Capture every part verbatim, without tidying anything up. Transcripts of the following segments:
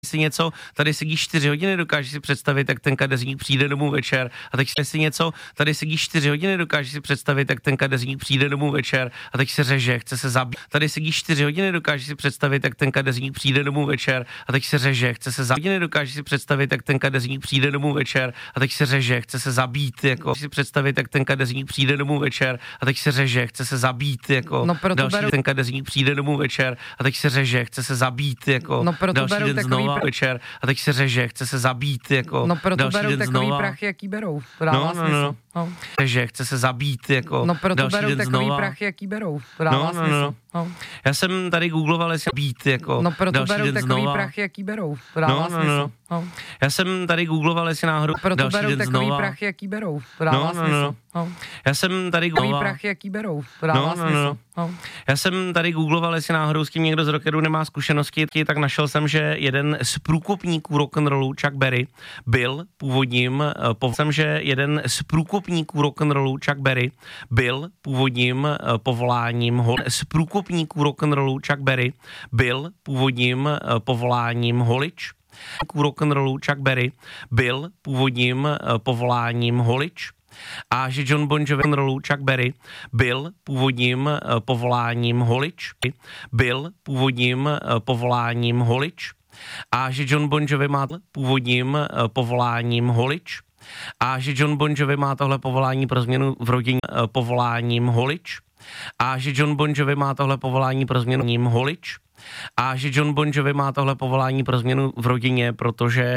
si něco, tady sedíš čtyři hodiny, dokážeš si představit, jak ten kadeřník přijde domů večer a teď si něco, tady sedíš čtyři hodiny, dokážeš si představit, jak ten kadeřník přijde domů večer a teď se řeže, chce se zabít. Tady sedíš čtyři hodiny, dokážeš si představit, jak ten kadeřník přijde domů večer a teď se řeže, chce se zabít. Dokážeš si představit, jak ten kadeřník přijde domů večer a teď se řeže, chce se zabít, jako si představit, jak ten kadeřník přijde domů večer a teď se řeže, chce se zabít, jako no, další beru... ten kadeřník přijde domů večer a teď se řeže, chce se zabít, jako no, další den znova pr... večer a teď se řeže, chce se zabít, jako no, proto další berou den takový znova. prachy, jaký berou. To No, no, no, no. Řeže, chce se zabít, jako no, proto další berou den takový znova. prachy, jaký berou. To No, no, no. No. Já jsem tady googloval, jestli být, jako no, proto další berou den takový znova. prachy, jaký berou. To no, no, no. No. Já jsem tady googloval, jestli náhodou proto další berou den takový znova. prachy, jaký berou. To no, no, no. No. Já jsem tady googloval. prachy, jaký berou. To dává no, no, smysl. No. No. Já jsem tady googloval, jestli náhodou s tím někdo z rockerů nemá zkušenosti, tak našel jsem, že jeden z průkopníků rock'n'rollu, Chuck Berry, byl původním, povím, že jeden z průkopníků rock'n'rollu, Chuck Berry, byl původním povoláním hol... z průkopníků rock'n'rollu, Chuck Berry, byl původním povoláním holič. Rock'n'rollu Chuck Berry byl původním povoláním holič. A že John Bon Jovi rock'n'rollu Chuck Berry byl původním povoláním holič, byl původním povoláním holič. A že John Bon Jovi má původním povoláním holič. A že John Bon Jovi má tohle povolání pro změnu v rodině povoláním holič. A že John Bon Jovi má tohle povolání pro změnu holič. A že John Bon Jovi má tohle povolání pro změnu v rodině, protože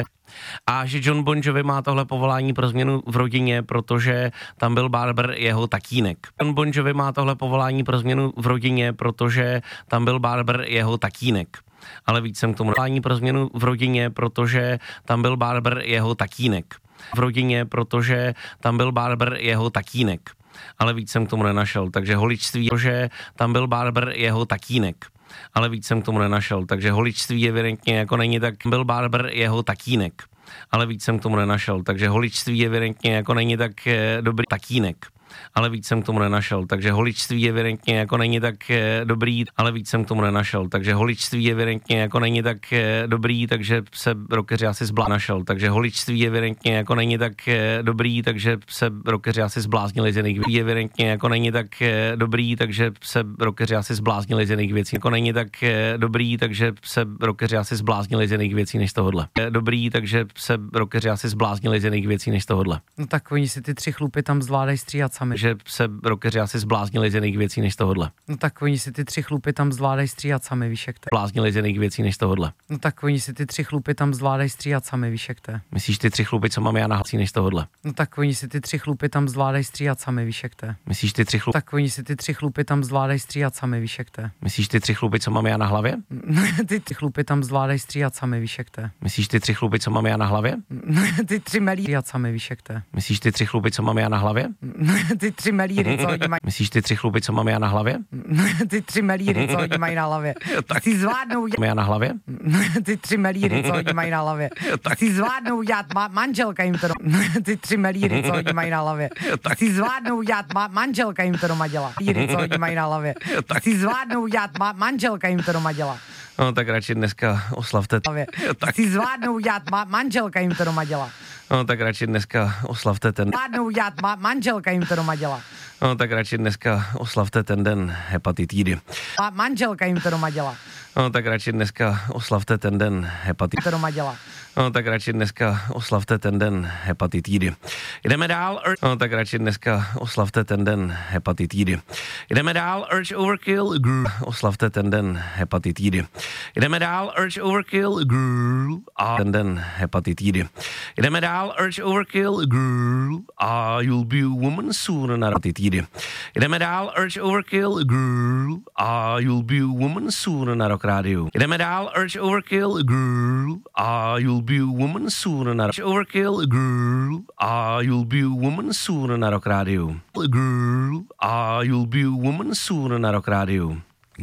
a že John Bon Jovi má tohle povolání pro změnu v rodině, protože tam byl barber jeho tatínek. John Bon Jovi má tohle povolání pro změnu v rodině, protože tam byl barber jeho tatínek. Ale víc jsem k tomu povolání pro změnu v rodině, protože tam byl barber jeho tatínek. V rodině, protože tam byl barber jeho tatínek. Ale víc jsem k tomu nenašel, takže holičství, protože tam byl barber jeho tatínek. Ale víc jsem k tomu nenašel, takže holičství evidentně jako není, tak byl barber jeho tatínek. Ale víc jsem k tomu nenašel, takže holičství evidentně jako není tak dobrý tatínek. Ale víc jsem k tomu nenašel, takže holičství evidentně jako není tak dobrý, ale víc jsem k tomu nenašel, takže holičství evidentně jako není tak dobrý, takže se rockeři asi zbláznili našel, takže holičství evidentně jako není tak dobrý, takže se rockeři asi zbláznili z jiných věcí, evidentně jako není tak dobrý, takže se rockeři asi zbláznili z jiných věcí, jako není tak dobrý, takže se rockeři asi zbláznili z jiných věcí než tohodle. Dobrý, takže se rockeři asi zbláznili z jiných věcí než tohodle. No tak oni si ty tři chlupy tam zvládají stříhat sami. Že se rockeři asi zbláznili z jiných věcí než tohodle. No tak oni si ty tři chlupy tam zvládají stříhat sami, víš jak to. Zbláznili z jiných věcí než tohodle. No tak oni si ty tři chlupy tam zvládají stříhat sami, víš jak to. Myslíš ty tři chlupy, co mám já na hlací než tohodle? No tak oni si ty tři chlupy tam zvládají stříhat sami, víš jak to. Myslíš ty tři chlupy? Tak oni si ty tři chlupy tam zvládají stříhat sami, víš jak to. Myslíš ty tři chlupy, co mám já na hlavě? Ty tři chlupy tam zvládají stříhat sami, víš jak to. Myslíš ty tři chlupy, co mám já na hlavě? Ty tři melí stříhat sami, víš jak to. Myslíš ty tři chlupy, co mám já na hlavě? Ty tři melíry, co oni mají. Myslíš ty tři chlupy, co mám já na hlavě? Ty tři melíry, co oni mají na hlavě. Si zvládnou já na hlavě? Ty tři melíry, co oni mají na hlavě. Si zvládnou dělat ma- manželka jim to. Ty tři melíry, co oni mají na hlavě. Si zvládnou dělat ma- manželka jim to doma dělá. Melíry, co oni mají na hlavě. Si zvládnou dělat ma- manželka jim to doma dělá. No tak radši dneska oslavte. Si zvládnou dělat ma- manželka jim to doma dělá. No tak radši dneska oslavte ten. Zvládnou dělat ma- manželka jim to doma dělá. No tak radši dneska oslavte ten den hepatitidy. Ma- manželka jim to doma dělá. No tak radši dneska oslavte ten den hepatitidy. To doma dělá. No tak radši dneska oslavte ten den hepatitidy. Jdeme dál. No tak radši dneska oslavte ten den hepatitidy. Jdeme dál. Urge Overkill. Grrr. Oslavte ten den hepatitidy. Jdeme dál. Urge Overkill. Grrr. A ten den hepatitidy. Jdeme dál. Urge Overkill. Grrr. A you'll be a woman soon na hepatitidy. Jdeme dál. Urge Overkill. Grrr. A you'll be a woman soon na Rock Radio. Jdeme dál. Urge Overkill. Grrr. A you'll be a woman soon na Urge Overkill. Grrr. A you'll be a woman soon na Rock Radio. Grrr. A you'll be a woman soon na Rock Radio.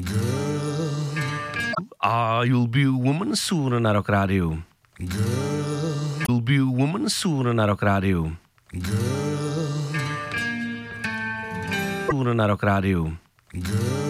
Girl. A you'll be a woman soon na Rock Radio. Girl. You'll be a woman soon na Rock Radio. Girl. Soon na Rock Radio. Girl.